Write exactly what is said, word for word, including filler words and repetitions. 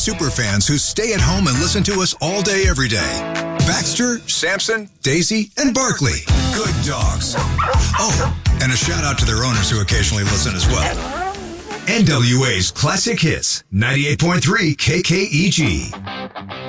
Superfans who stay at home and listen to us all day, every day. Baxter, Samson, Daisy, and Barkley. Good dogs. Oh, and a shout out to their owners who occasionally listen as well. N W A's Classic Hits, ninety-eight point three K K E G.